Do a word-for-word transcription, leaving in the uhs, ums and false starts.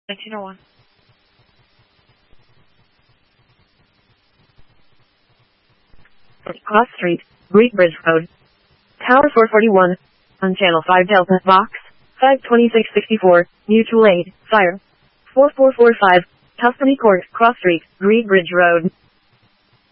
nineteen oh one. Cross Street, Great Bridge Road. Tower four forty-one. On Channel five Delta, Box five twenty-six sixty-four, Mutual Aid, Fire. four four four five, Tuscany Court, Cross Street, Great Bridge Road.